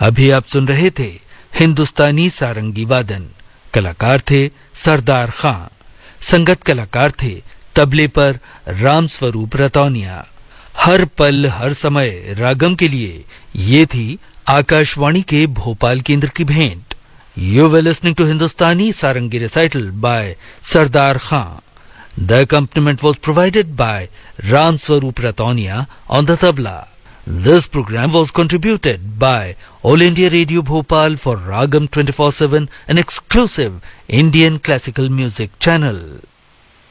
अभी आप सुन रहे थे हिंदुस्तानी सारंगी वादन। कलाकार थे सरदार खां। संगत कलाकार थे तबले पर रामस्वरूप रतौनिया। हर पल हर समय रागम के लिए ये थी आकाशवाणी के भोपाल केंद्र की भेंट। You were listening to Hindustani sarangi recital bye Sardar Khan. The accompaniment was provided by Ramswaroop Rataunia on the tabla. This program was contributed by All India Radio Bhopal for Ragam 24/7, an exclusive Indian classical music channel.